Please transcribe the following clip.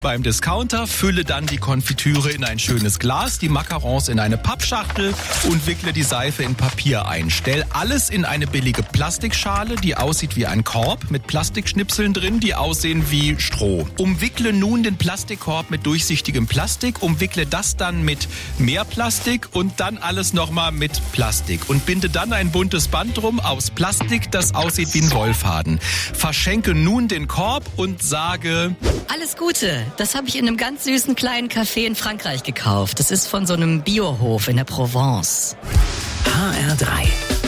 beim Discounter, fülle dann die Konfitüre in ein schönes Glas, die Macarons in eine Pappschachtel und wickle die Seife in Papier ein. Stell alles in eine billige Plastikschale, die aussieht wie ein Korb mit Plastikschnipseln drin, die aussehen wie Stroh. Umwickle nun den Plastikkorb mit durchsichtigem Plastik, umwickle das dann mit mehr Plastik und dann alles nochmal mit Plastik und binde dann ein buntes Band drum aus Plastik, das aussieht wie ein Wollfaden. Verschenke nun den Korb und sage: Alles Gute. Das habe ich in einem ganz süßen kleinen Café in Frankreich gekauft. Das ist von so einem Biohof in der Provence. HR3